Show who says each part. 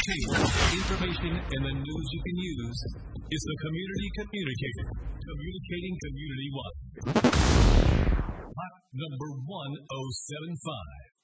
Speaker 1: entertainment, information, and the news you can use. It's the Community Communicator, communicating community-wide. Hot number 1075.